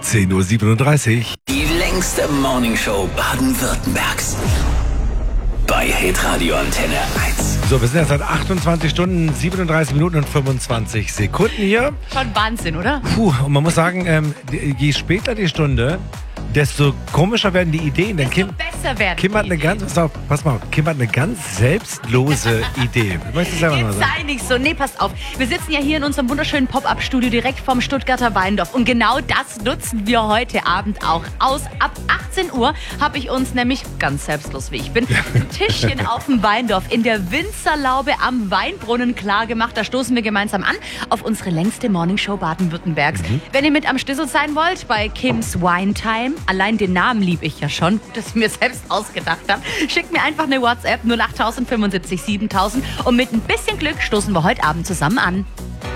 10:37 Uhr. Die längste Morningshow Baden-Württembergs. Bei Hitradio Antenne 1. So, wir sind jetzt seit 28 Stunden, 37 Minuten und 25 Sekunden hier. Schon Wahnsinn, oder? Puh, und man muss sagen, je später die Stunde, desto komischer werden die Ideen. Denn Desto besser werden Kim hat eine ganz, pass mal, Kim hat eine ganz selbstlose Idee. Möchtest du selber mal Jetzt sagen? sei nicht so. Nee, passt auf. Wir sitzen ja hier in unserem wunderschönen Pop-Up-Studio direkt vom Stuttgarter Weindorf. Und genau das nutzen wir heute Abend auch aus. Ab 18 Uhr habe ich uns nämlich, ganz selbstlos wie ich bin, ein Tischchen auf dem Weindorf in der Winzerlaube am Weinbrunnen klar gemacht. Da stoßen wir gemeinsam an auf unsere längste Morningshow Baden-Württembergs. Wenn ihr mit am Schlüssel sein wollt bei Kim's Wine Time, allein den Namen liebe ich ja schon, dass ich mir selbst ausgedacht habe, schickt mir einfach eine WhatsApp 08075 7000 und mit ein bisschen Glück stoßen wir heute Abend zusammen an.